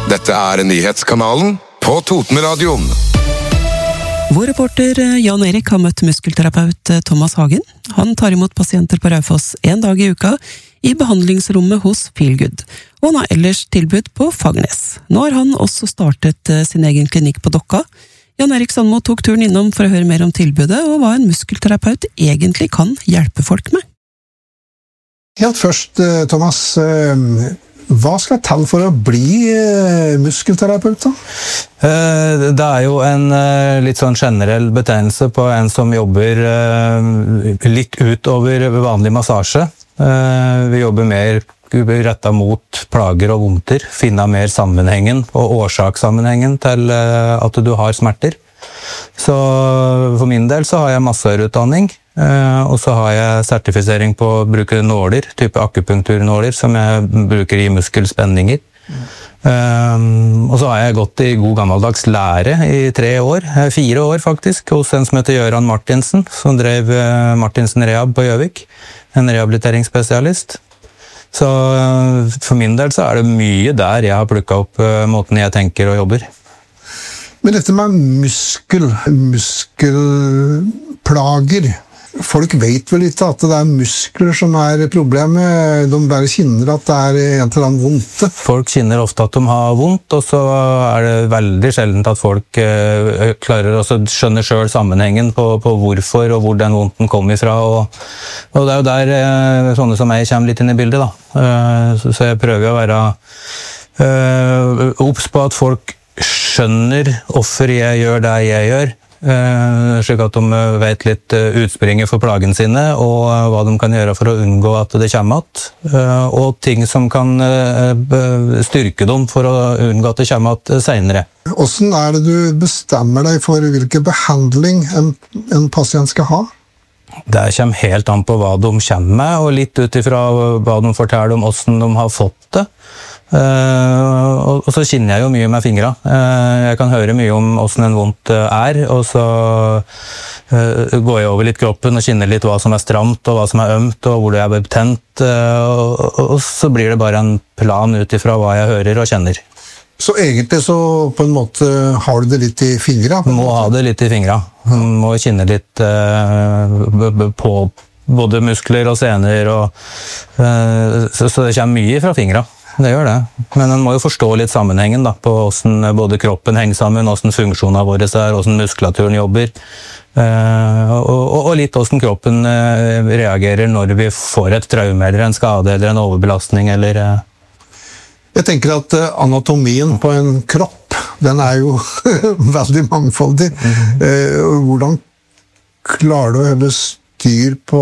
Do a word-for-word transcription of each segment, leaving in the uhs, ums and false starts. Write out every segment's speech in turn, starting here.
Dette er nyhetskanalen på Totenradioen. Vår reporter Jan Erik har møtt muskelterapeut Thomas Hagen. Han tar imot pasienter på Raufoss en dag i uka i behandlingsrommet hos Feelgood, og han har ellers tilbud på Fagernes. Nå har han også startet sin egen klinikk på Dokka. Jan Erik Sandmo tok turen innom for å høre mer om tilbudet, og hva en muskelterapeut egentlig kan hjelpe folk med. Helt først, Thomas, hva skal til for å bli muskelterapeut da? Det er jo en litt sånn generell betegnelse på en som jobber litt utover vanlig massasje. Vi jobber mer rettet mot plager og vondter, finne mer sammenhengen og årsakssammenhengen til at du har smerter. Så for min del så har jeg massørutdanning, og så har jeg sertifisering på å bruke nåler, type akupunkturnåler, som jeg bruker i muskelspenninger. Um, og så har jeg gått i god gammeldags lære i tre år, fire år faktisk, hos en som heter Jøran Martinsen, som drev Martinsen Rehab på Gjøvik, en rehabiliteringsspesialist. Så for min del så er det mye der jeg har plukket opp måten jeg tenker og jobber. Men dette med muskel, muskelplager, folk vet vel ikke at det er muskler som er problemet, de bare kjenner at det er en eller annen vondt. Folk kjenner ofte at de har vondt, og så er det veldig sjeldent at folk uh, klarer å skjønne selv sammenhengen på, på hvorfor og hvor den vondten kommer ifra, og, og det er jo der uh, sånne som meg kommer litt inn i bildet da. Uh, så, så jeg prøver å være uh, obs på at folk skjønner hvorfor jeg gjør det jeg gjør, Uh, slik at de vet litt uh, utspringet for plagen sine, og uh, hva de kan gjøre for å unngå at det kommer att, uh, og ting som kan uh, styrke dem for å unngå at det kommer att senere. Hvordan er det du bestemmer deg for hvilken behandling en, en pasient skal ha? Det kommer helt an på hva de kommer med, og litt ut ifra hva de forteller om hvordan de har fått det. Uh, og, og så kjenner jeg jo mye med fingra. Uh, jeg kan høre mye om hvordan en vondt er, og så uh, går jeg over litt kroppen og kjenner litt hva som er stramt, og hva som er ømt, og hvor det er betent, uh, og, og så blir det bare en plan ut ifra hva jeg hører og kjenner. Så egentlig så på en måte har du det litt i fingra? Må ha det litt i fingra. Må kjenne litt uh, på både muskler og sener, og, uh, så, så det kommer mye fra fingra. Det gjør det, men en må jo forstå litt sammenhengen da, på hvordan både kroppen henger sammen, hvordan funksjonene våre er, hvordan muskulaturen jobber, uh, og, og litt hvordan kroppen uh, reagerer når vi får et traume, eller en skade, eller en overbelastning, eller... Uh. Jeg tenker at uh, anatomien på en kropp, den er jo veldig mangfoldig. Mm-hmm. uh, hvordan klarer du å holde styr på...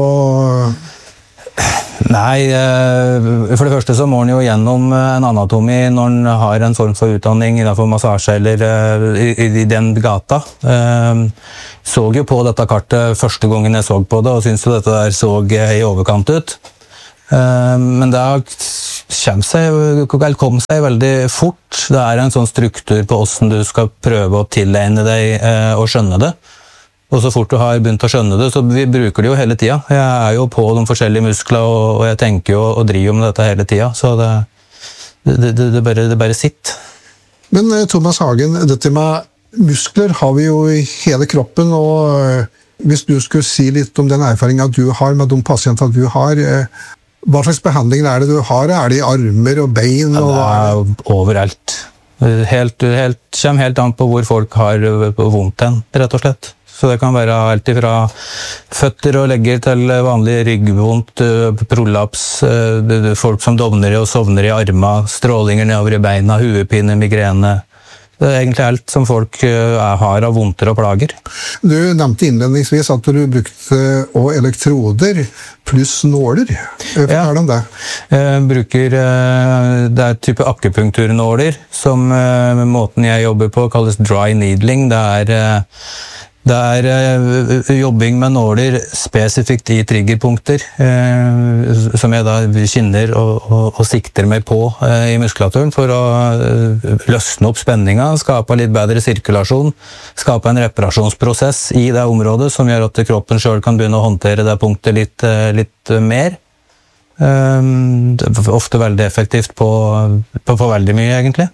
Nei, for det første så må en jo gjennom en anatomi når en har en form for utdanning innenfor massasje eller i, i den gata. Så jo på dette kartet første gangen jeg så på det, og syntes jo dette der så i overkant ut. Men det kom seg, kom seg veldig fort. Det er en sånn struktur på hvordan du skal prøve å tilegne deg og skjønne det. Og så fort du har begynt å skjønne det, så vi bruker det jo hele tida. Jeg er jo på de forskjellige muskler, og jeg tenker jo og driver med dette hele tida, så det, det, det, det, bare, det bare sitter. Men Thomas Hagen, dette med muskler har vi jo i hele kroppen, og hvis du skulle si litt om den erfaringen du har med de pasientene du har, hva slags behandlinger er det du har? Er det i armer og bein? Og ja, det er overalt. Helt, helt, kommer helt an på hvor folk har vondt hen, rett og slett. Så det kan være alt fra føtter og legger til vanlig ryggvondt, prolaps, folk som dovner og sovner i armer, strålinger nedover i beina, huepine, migrene. Det er egentlig alt som folk har av vondter og plager. Du nevnte innledningsvis at du brukte også elektroder pluss nåler. Fortell om det. Jeg bruker, det er type akupunkturnåler, som måten jeg jobber på kalles dry needling. Det er Det er jobbing med nåler spesifikt i triggerpunkter, eh, som jeg da kjenner og, og, og sikter meg på eh, i muskulaturen for å eh, løsne opp spenninga, skape litt bedre sirkulasjon, skape en reparasjonsprosess i det området som gjør at kroppen selv kan begynne å håndtere det punktet litt, eh, litt mer. Eh, det er ofte veldig effektivt på, på, på veldig mye, egentlig.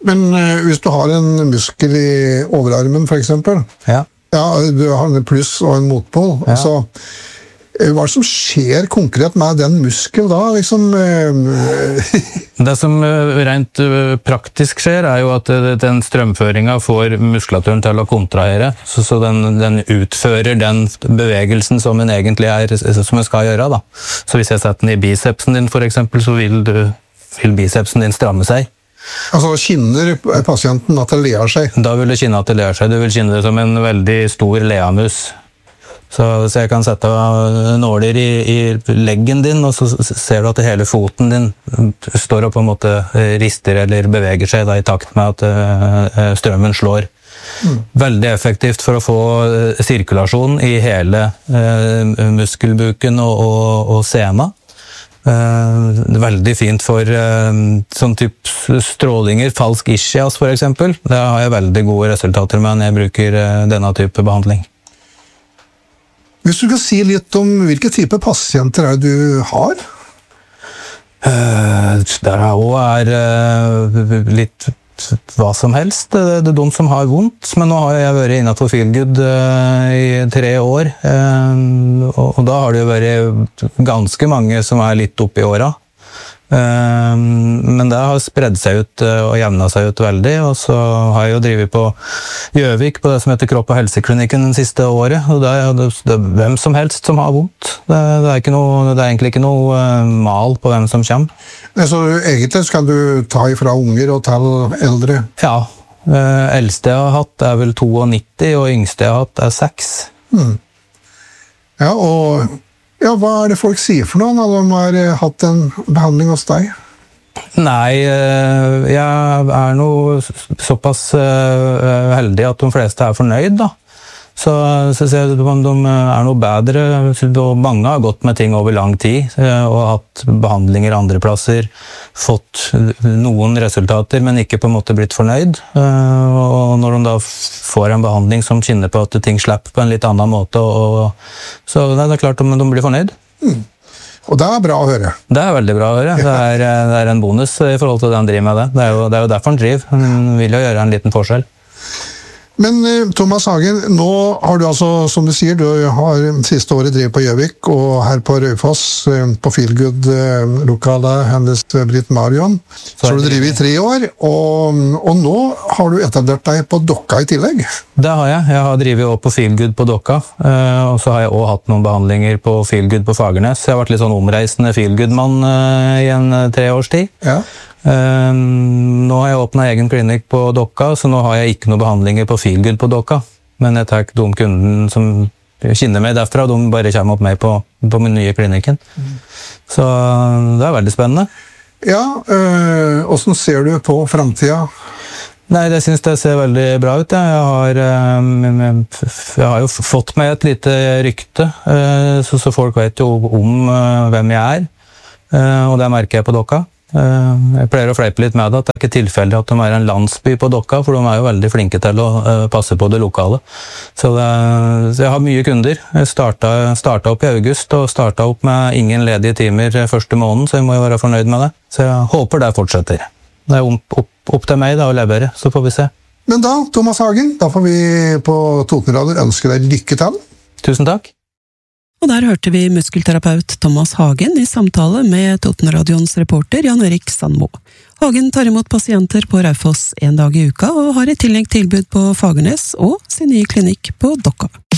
Men eh, hvis du har en muskel i overarmen, for eksempel, Ja. ja, du har en pluss og en motpol, Ja. så eh, hva er det som skjer konkret med den muskel da? Liksom, eh, Det som eh, rent eh, praktisk skjer, er jo at eh, den strømføringa får muskulaturen til å kontrahere, så, så den, den utfører den bevegelsen som den egentlig er, som den skal gjøre. Da. Så hvis jeg setter den i bicepsen din, for eksempel, så vil, du, vil bicepsen din stramme seg. altså, kjenner pasienten at det ler seg? Da vil du kjenne at det ler seg. Du vil kjenne det som en veldig stor leamus. Så, så jeg kan sette nåler i, i leggen din, og så ser du at hele foten din står og på en måte rister eller beveger seg da, i takt med at uh, strømmen slår. Mm. Veldig effektivt for å få uh, sirkulasjon i hele uh, muskelbuken og, og, og sena. Uh, veldig fint for uh, sånn type strålinger, falsk ischias for eksempel. Det har jeg veldig gode resultater med når jeg bruker uh, denne type behandling. Hvis du kan si litt om hvilke type pasienter er det du har? Uh, der er uh, litt hva som helst. Det, det er de som har vondt, men nå har jeg vært innenfor Feelgood uh, i tre år, uh, og, og da har det jo vært ganske mange som er litt oppe i åra. Uh, men det har spredd seg ut uh, og jevnet seg ut veldig, og så har jeg jo drivet på Gjøvik på det som heter Kropp- og helseklinikken den siste året, og det er, det, det er hvem som helst som har vondt. Det, det, er, ikke noe, det er egentlig ikke noe uh, mal på hvem som kommer. Så egentlig skal du ta ifra unger og til eldre? Ja, uh, eldste jeg har hatt er vel nittito, og yngste jeg har hatt er seks. Hmm. Ja, og ja, hva er det folk sier for noe når de har hatt en behandling hos deg? Nei, jeg er nå såpass heldig at de fleste er fornøyd, da. Så, så ser jeg at de er noe bedre, og mange har gått med ting over lang tid, og hatt behandlinger andre plasser, fått noen resultater, men ikke på en måte blitt fornøyd. Og når de da får en behandling som kjenner på at ting slipper på en litt annen måte, og, så det er klart at de blir fornøyd. Mm. Og det er bra å høre. Det er veldig bra å høre. Det er, det er en bonus i forhold til det han driver med det. Det er jo, det er jo derfor han driver. Han vil jo gjøre en liten forskjell. Men Thomas Hagen, nå har du altså, som du sier, du har siste året drevet på Gjøvik, og her på Raufoss, på Feelgood-lokalet hennes Britt Marion, så har du drevet i tre år, og, og nå har du etablert deg på Dokka i tillegg. Det har jeg. Jeg har drevet også på Feelgood på Dokka, og så har jeg også hatt noen behandlinger på Feelgood på Fagernes. Jeg har vært litt sånn omreisende Feelgood-mann i en tre års tid. Ja. Uh, nå har jeg åpnet egen klinikk på Dokka, så nå har jeg ikke noen behandlinger på Feelgood på Dokka. Men jeg tar ikke de kunden som kjenner meg derfra, de bare kommer opp meg på, på min nye klinikken. Mm. Så det er veldig spennende. Ja, øh, hvordan ser du på fremtiden? Nei, det synes jeg ser veldig bra ut. Jeg har, jeg har jo fått meg et lite rykte, så, så folk vet jo om hvem jeg er, og det merker jeg på Dokka. Jeg pleier å fleipe litt med det, at det er ikke tilfeldig at de er en landsby på Dokka, for de er jo veldig flinke til å passe på det lokale. Så, det, så jeg har mye kunder. Jeg startet, startet opp i august, og startet opp med ingen ledige timer første måneden, så jeg må jo være fornøyd med det. Så jeg håper det fortsetter. Det er opp, opp, opp til meg da å levere, så får vi se. Men da, Thomas Hagen, da får vi på Totenradio ønske deg lykke til. Tusen takk. Og der hørte vi muskelterapeut Thomas Hagen i samtale med Totenradions reporter Jan Erik Sandmo. Hagen tar imot pasienter på Raufoss en dag i uka, og har i tillegg tilbud på Fagernes og sin nye klinikk på Dokka.